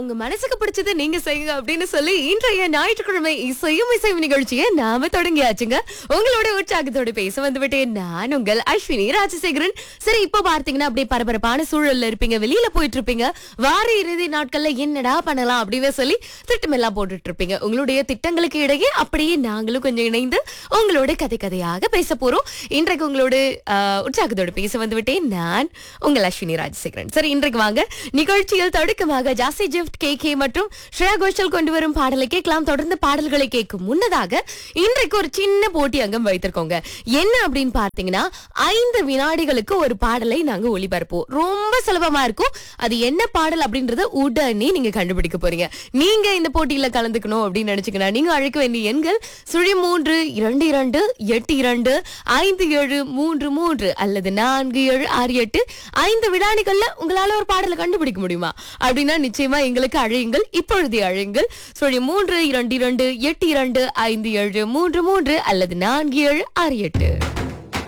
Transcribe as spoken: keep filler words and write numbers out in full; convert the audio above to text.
உங்க மனசுக்கு பிடிச்சதை நீங்க செய்யுங்க அப்படின்னு சொல்லி இன்றைய ஞாயிற்றுக்கிழமை இசையும் இசையும் நிகழ்ச்சியை நாம தொடங்கியாச்சுங்க. உங்களோட உற்சாகத்தோட பேச வந்துவிட்டேன் நான் உங்கள் அஸ்வினி ராஜசேகரன். சரி, இப்ப பார்த்தீங்கன்னா அப்படியே பரபரப்பான சூழல்ல இருப்பீங்க, வெளியில போயிட்டு இருப்பீங்க. வார இறுதி நாட்கள்ல என்னடா பண்ணலாம் அப்படின்னு சொல்லி திட்டமெல்லாம் போட்டுட்டு இருப்பீங்க. உங்களுடைய திட்டங்களுக்கு இடையே அப்படியே நாங்களும் கொஞ்சம் இணைந்து உங்களோட கதை கதையாக பேச போறோம். இன்றைக்கு உங்களோட ஆஹ், உற்சாகத்தோட பேச வந்துவிட்டேன் நான் உங்கள் அஸ்வினி ராஜசேகரன். சரி, இன்றைக்கு வாங்க நிகழ்ச்சியில் தொடக்கமாக ஜாசி ஜிஃப்ட் கே கே மற்றும் ஸ்ரேயா கோஷல் கொண்டு வரும் பாடலை கேட்கலாம். தொடர்ந்து பாடல்களை கேட்கும் முன்னதாக இன்றைக்கு ஒரு சின்ன போட்டி அங்கம் வைத்திருக்கோங்க. என்ன அப்படின்னு பார்த்தீங்கன்னா, ஐந்து வினாடிகளுக்கு ஒரு பாடலை நாங்க ஒளிபரப்போம். ரொம்ப சுலபமா இருக்கும். அது என்ன பாடல் அப்படின்றத உடனே நீங்க கண்டுபிடிக்க போறீங்க. நீங்க இந்த போட்டியில கலந்துக்கணும் அப்படின்னு நினைச்சீங்கன்னா நீங்க அழைக்க வேண்டிய எண்கள் சுழி மூன்று இரண்டு இரண்டு எட்டு இரண்டு ஐந்து ஏழு மூன்று மூன்று அல்லது நான்கு ஏழு ஆறு எட்டு. ஐந்து வினாடிகள்ல உங்களால ஒரு பாடலை கண்டுபிடிக்க முடியுமா அப்படின்னா நிச்சயமா எங்களுக்கு அழையுங்கள். இப்பொழுதே அழையுங்கள். சுழி மூன்று இரண்டு இரண்டு எட்டு இரண்டு ஐந்து ஏழு மூன்று மூன்று அல்லது நான்கு ஏழு ஆறு எட்டு.